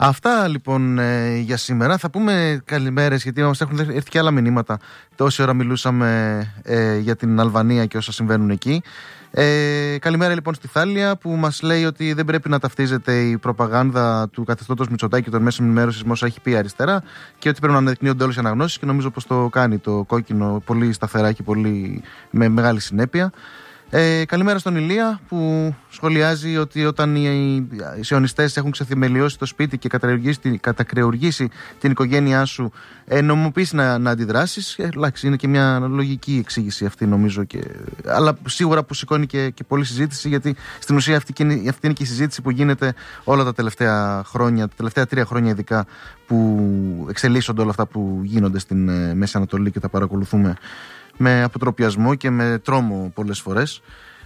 Αυτά λοιπόν για σήμερα. Θα πούμε καλημέρες, γιατί μας έχουν έρθει και άλλα μηνύματα. Τόση ώρα μιλούσαμε για την Αλβανία και όσα συμβαίνουν εκεί. Καλημέρα λοιπόν στη Θάλια, που μας λέει ότι δεν πρέπει να ταυτίζεται η προπαγάνδα του καθεστώτος Μητσοτάκη και των μέσων ενημέρωσης με όσα έχει πει η αριστερά, και ότι πρέπει να αναδεικνύονται όλες οι αναγνώσεις, και νομίζω πως το κάνει το κόκκινο πολύ σταθερά και πολύ με μεγάλη συνέπεια. Καλημέρα στον Ηλία, που σχολιάζει ότι όταν οι σιωνιστές έχουν ξεθυμελιώσει το σπίτι και κατακρεουργήσει την οικογένειά σου, νομιμοποιήσει να αντιδράσεις. Εντάξει, είναι και μια λογική εξήγηση αυτή, νομίζω, αλλά σίγουρα που σηκώνει και πολλή συζήτηση, γιατί στην ουσία αυτή είναι και η συζήτηση που γίνεται όλα τα τελευταία χρόνια, τα τελευταία 3 χρόνια ειδικά, που εξελίσσονται όλα αυτά που γίνονται στην Μέση Ανατολή και τα παρακολουθούμε με αποτροπιασμό και με τρόμο πολλές φορές.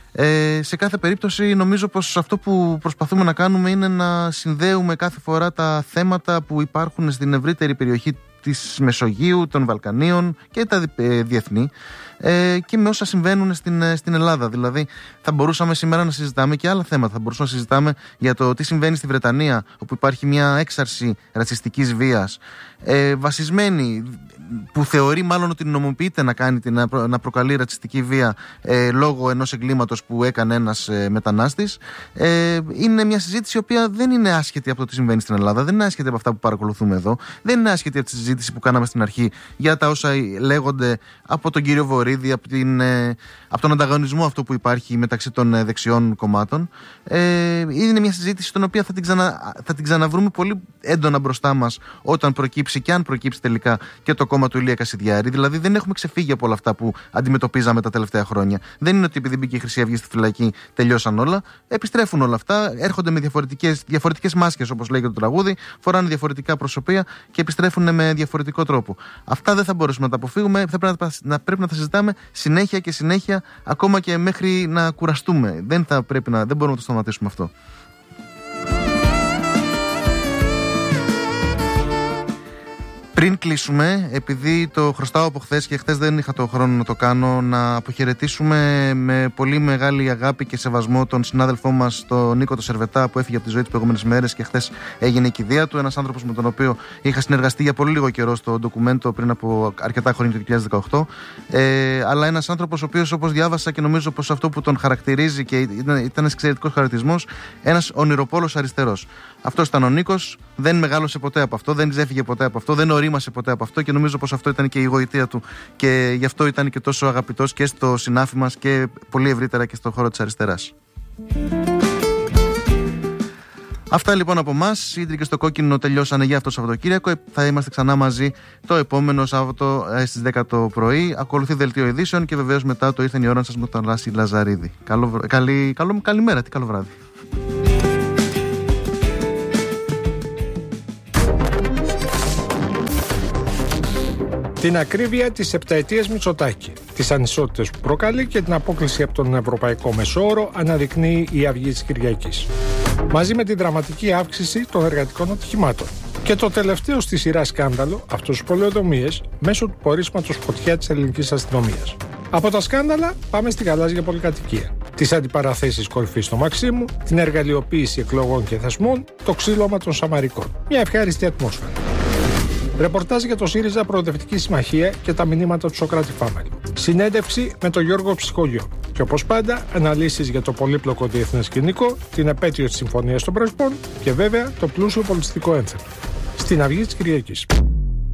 Σε κάθε περίπτωση νομίζω πως αυτό που προσπαθούμε να κάνουμε είναι να συνδέουμε κάθε φορά τα θέματα που υπάρχουν στην ευρύτερη περιοχή της Μεσογείου, των Βαλκανίων και τα διεθνή, και με όσα συμβαίνουν στην Ελλάδα. Δηλαδή θα μπορούσαμε σήμερα να συζητάμε και άλλα θέματα. Θα μπορούσαμε να συζητάμε για το τι συμβαίνει στη Βρετανία, όπου υπάρχει μια έξαρση ρατσιστικής βίας, βασισμένη, που θεωρεί μάλλον ότι νομοποιείται να προκαλεί ρατσιστική βία λόγω ενός εγκλήματος που έκανε ένας μετανάστης. Είναι μια συζήτηση η οποία δεν είναι άσχετη από το τι συμβαίνει στην Ελλάδα, δεν είναι άσχετη από αυτά που παρακολουθούμε εδώ, δεν είναι άσχετη από τη συζήτηση που κάναμε στην αρχή για τα όσα λέγονται από τον κύριο Βορίδη, από τον ανταγωνισμό αυτό που υπάρχει μεταξύ των δεξιών κομμάτων. Είναι μια συζήτηση την οποία θα την ξαναβρούμε πολύ έντονα μπροστά μας όταν προκύψει, και αν προκύψει τελικά, και το κόμμα του Ηλία Κασιδιάρη. Δηλαδή δεν έχουμε ξεφύγει από όλα αυτά που αντιμετωπίζαμε τα τελευταία χρόνια. Δεν είναι ότι επειδή μπήκε η Χρυσή Αυγή στη φυλακή τελειώσαν όλα. Επιστρέφουν όλα αυτά, έρχονται με διαφορετικές μάσκες, όπως λέγεται το τραγούδι, φοράνε διαφορετικά προσωπία και επιστρέφουν με διαφορετικό τρόπο. Αυτά δεν θα μπορέσουμε να τα αποφύγουμε. Πρέπει να τα συζητάμε συνέχεια και συνέχεια, ακόμα και μέχρι να κουραστούμε. Δεν μπορούμε να το σταματήσουμε αυτό. Πριν κλείσουμε, επειδή το χρωστάω από χθες και χθες δεν είχα το χρόνο να το κάνω, να αποχαιρετήσουμε με πολύ μεγάλη αγάπη και σεβασμό τον συνάδελφό μας, τον Νίκο το Σερβετά, που έφυγε από τη ζωή τις προηγούμενες μέρες και χθες έγινε η κηδεία του. Ένας άνθρωπος με τον οποίο είχα συνεργαστεί για πολύ λίγο καιρό στο ντοκουμέντο πριν από αρκετά χρόνια, το 2018. Αλλά ένας άνθρωπος ο οποίος, όπως διάβασα και νομίζω πως αυτό που τον χαρακτηρίζει και ήταν ένας εξαιρετικός χαρακτηρισμός, ένας ονειροπόλος αριστερός. Αυτός ήταν ο Νίκος, δεν μεγάλωσε ποτέ από αυτό, δεν ξέφυγε ποτέ από αυτό, δεν ορίμασε ποτέ από αυτό, και νομίζω πως αυτό ήταν και η γοητεία του και γι' αυτό ήταν και τόσο αγαπητός και στο συνάφι μας και πολύ ευρύτερα και στον χώρο της αριστεράς. Αυτά λοιπόν από εμάς. Οι Ίντρικοι στο κόκκινο τελειώσανε για αυτό το Σαββατοκύριακο. Θα είμαστε ξανά μαζί το επόμενο Σάββατο στις 10 το πρωί. Ακολουθεί δελτίο ειδήσεων και βεβαίως μετά το ήρθε η ώρα σας με τον Λάση Λαζαρίδη. Καλημέρα, τι καλό βράδυ. Την ακρίβεια της επταετίας Μητσοτάκη, τις ανισότητες που προκαλεί και την απόκλιση από τον ευρωπαϊκό μεσόωρο αναδεικνύει η Αυγή της Κυριακής. Μαζί με την δραματική αύξηση των εργατικών ατυχημάτων. Και το τελευταίο στη σειρά σκάνδαλο, αυτός τους πολεοδομίες, μέσω του πορίσματος φωτιά της ελληνικής αστυνομίας. Από τα σκάνδαλα πάμε στη γαλάζια πολυκατοικία. Τις αντιπαραθέσεις κορυφής στο Μαξίμου, την εργαλειοποίηση εκλογών και θεσμών, το ξύλωμα των Σαμαρικών. Μια ευχάριστη ατμόσφαιρα. Ρεπορτάζ για το ΣΥΡΙΖΑ Προοδευτική Συμμαχία και τα μηνύματα του Σοκράτη Φάμελ. Συνέντευξη με τον Γιώργο Ψυχολιό. Και όπως πάντα, αναλύσεις για το πολύπλοκο διεθνές σκηνικό, την επέτειο της Συμφωνίας των Πρεσπών και βέβαια το πλούσιο πολιτιστικό ένθετο. Στην Αυγή της Κυριακής.